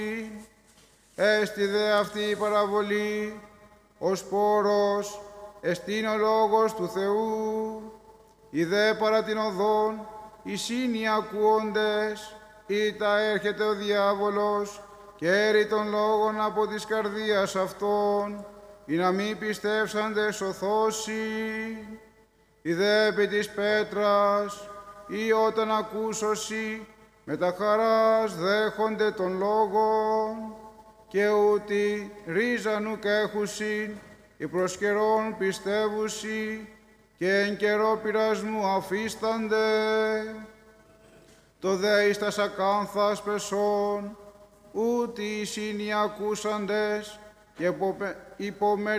Έστι δε αυτή η παραβολή, ο σπόρος, εστίν ο λόγος του Θεού, οι δε παρά την οδόν, οι σύνοι ακούοντες, ήτα έρχεται ο διάβολος, και έρει των λόγων από της καρδίας αυτών, ή να μη πιστεύσαντε σωθώσει. Οι δε επί της πέτρας, ή όταν ακούσωσι, με τα χαράς δέχονται τον λόγον, και ούτι ρίζαν ουκ έχουσιν, οι προς καιρόν πιστεύουσι, και εν καιρό πειρασμού αφίστανται. Το δε εις τας ακάνθας πεσών, ούτι οι σύνοι ακούσαντες, και υπομερ